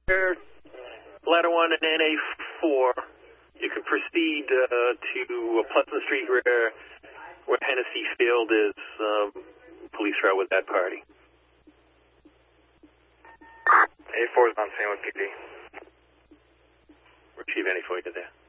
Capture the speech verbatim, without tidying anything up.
ladder one and N A four. You can proceed uh, to Pleasant Street where, where Hennessy Field is. Um, police are out with that party. A four is on scene with P D. Retrieve N A four, you there.